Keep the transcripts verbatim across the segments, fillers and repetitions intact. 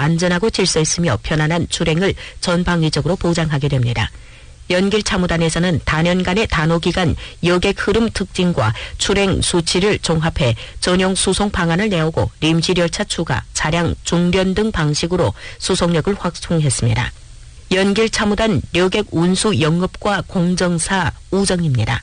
안전하고 질서 있으며 편안한 출행을 전방위적으로 보장하게 됩니다. 연길참호단에서는 단연간의 단호기간 여객 흐름 특징과 출행 수치를 종합해 전용 수송 방안을 내오고 림시열차 추가, 차량 중련 등 방식으로 수송력을 확충했습니다. 연길참호단 여객 운수 영업과 공정사 우정입니다.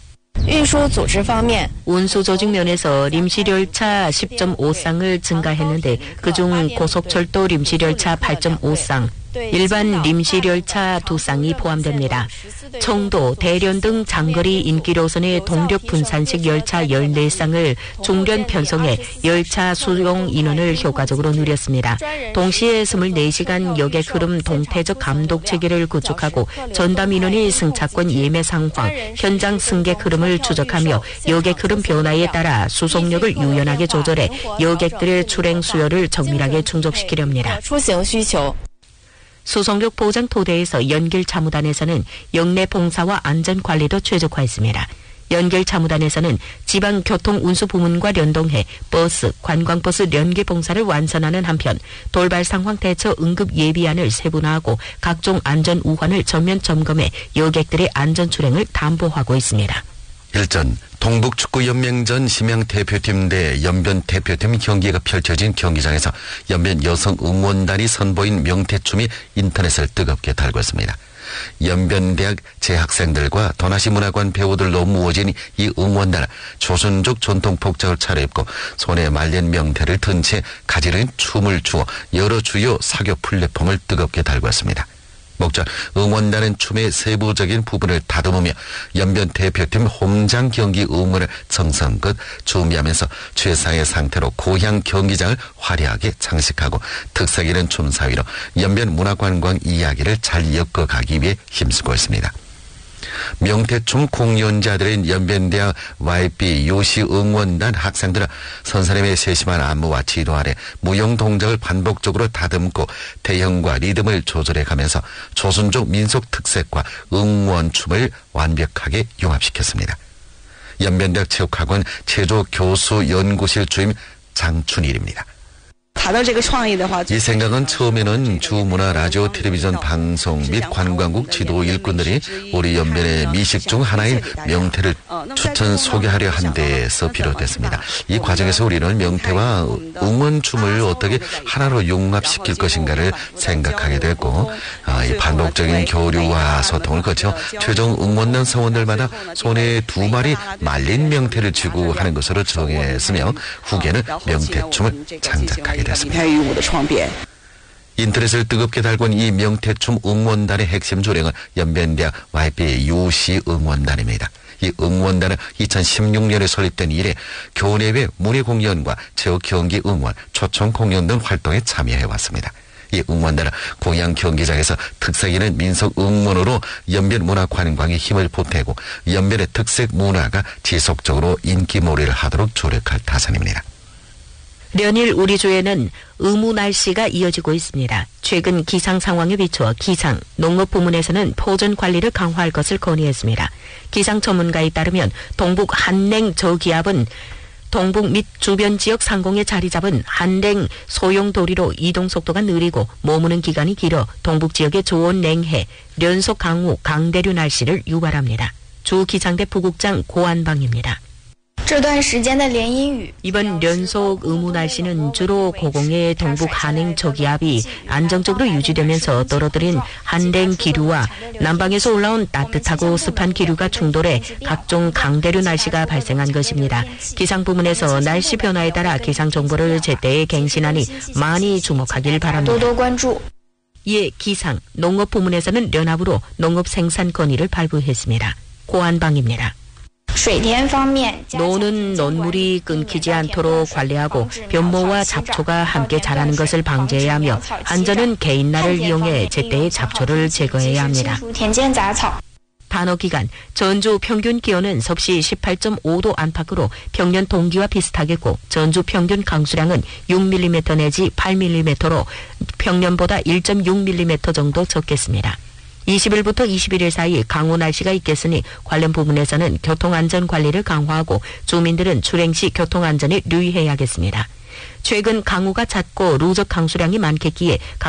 운수 조직 면에서 림시열차 십 점 오 쌍을 증가했는데 그중 고속철도 림시열차 팔 점 오 쌍, 일반 림시열차 두 쌍이 포함됩니다. 청도, 대련 등 장거리 인기로선의 동력 분산식 열차 열네 쌍을 중련 편성해 열차 수용 인원을 효과적으로 늘렸습니다. 동시에 이십사 시간 여객 흐름 동태적 감독 체계를 구축하고 전담 인원이 승차권 예매 상황, 현장 승객 흐름을 추적하며 여객 흐름 변화에 따라 수송력을 유연하게 조절해 여객들의 출행 수요를 정밀하게 충족시키려 합니다. 수송력 보장 토대에서 연길참호단에서는 역내 봉사와 안전관리도 최적화했습니다. 연길참호단에서는 지방교통운수부문과 연동해 버스, 관광버스 연계 봉사를 완선하는 한편 돌발 상황 대처 응급 예비안을 세분화하고 각종 안전 우환을 전면 점검해 여객들의 안전 출행을 담보하고 있습니다. 일전 동북축구연맹전 심양 대표팀 대 연변 대표팀 경기가 펼쳐진 경기장에서 연변 여성 응원단이 선보인 명태춤이 인터넷을 뜨겁게 달고 있습니다. 연변대학 재학생들과 더나시 문화관 배우들로 모어진 이 응원단은 조선족 전통 복장을 차려입고 손에 말린 명태를 든 채 가지런히 춤을 추어 여러 주요 사교 플랫폼을 뜨겁게 달고 있습니다. 목적 응원단은 춤의 세부적인 부분을 다듬으며 연변 대표팀 홈장 경기 응원을 정성껏 준비하면서 최상의 상태로 고향 경기장을 화려하게 장식하고 특색 있는 춤사위로 연변 문화관광 이야기를 잘 엮어가기 위해 힘쓰고 있습니다. 명태춤 공연자들인 연변대학 와이피 요시 응원단 학생들은 선생님의 세심한 안무와 지도 아래 무용 동작을 반복적으로 다듬고 대형과 리듬을 조절해가면서 조선족 민속 특색과 응원춤을 완벽하게 융합시켰습니다. 연변대학 체육학원 체조교수연구실 주임 장춘일입니다. 이 생각은 처음에는 주문화 라디오 텔레비전 방송 및 관광국 지도 일꾼들이 우리 연변의 미식 중 하나인 명태를 추천 소개하려 한 데에서 비롯됐습니다. 이 과정에서 우리는 명태와 응원춤을 어떻게 하나로 융합시킬 것인가를 생각하게 됐고 이 반복적인 교류와 소통을 거쳐 최종 응원단 사원들마다 손에 두 마리 말린 명태를 쥐고 하는 것으로 정했으며 후계는 명태춤을 장작하게 됐습니다. 인터넷을 뜨겁게 달군 이 명태춤 응원단의 핵심 조력은 연변대학 와이피 유시 응원단입니다. 이 응원단은 이천십육 년에 설립된 이래 교내외 문예공연과 체육 경기 응원, 초청 공연 등 활동에 참여해왔습니다. 이 응원단은 고향 경기장에서 특색 있는 민속 응원으로 연변 문화 관광에 힘을 보태고 연변의 특색 문화가 지속적으로 인기몰이를 하도록 조력할 타선입니다. 연일 우리 주에는 의무 날씨가 이어지고 있습니다. 최근 기상 상황에 비추어 기상, 농업 부문에서는 포전 관리를 강화할 것을 건의했습니다. 기상 전문가에 따르면 동북 한랭 저기압은 동북 및 주변 지역 상공에 자리 잡은 한랭 소용 도리로 이동 속도가 느리고 머무는 기간이 길어 동북 지역의 조온 냉해, 연속 강우, 강대류 날씨를 유발합니다. 주 기상대 부국장 고한방입니다. 이번 연속 의무 날씨는 주로 고공의 동북 한행 저기압이 안정적으로 유지되면서 떨어뜨린 한랭 기류와 남방에서 올라온 따뜻하고 습한 기류가 충돌해 각종 강대류 날씨가 발생한 것입니다. 기상 부문에서 날씨 변화에 따라 기상 정보를 제때에 갱신하니 많이 주목하길 바랍니다. 이에 기상, 농업 부문에서는 연합으로 농업 생산 건의를 발부했습니다. 고한방입니다. 노는 논물이 끊기지 않도록 관리하고 변모와 잡초가 함께 자라는 것을 방지해야 하며 한전은 개인날을 이용해 제때에 잡초를 제거해야 합니다. 단어기간, 전주 평균 기온은 섭씨 십팔 점 오 도 안팎으로 평년 동기와 비슷하겠고 전주 평균 강수량은 육 밀리미터 내지 팔 밀리미터로 평년보다 일 점 육 밀리미터 정도 적겠습니다. 이십 일부터 이십일 일 사이 강우 날씨가 있겠으니 관련 부분에서는 교통안전 관리를 강화하고 주민들은 출행 시 교통안전에 유의해야겠습니다. 최근 강우가 잦고 누적 강수량이 많겠기에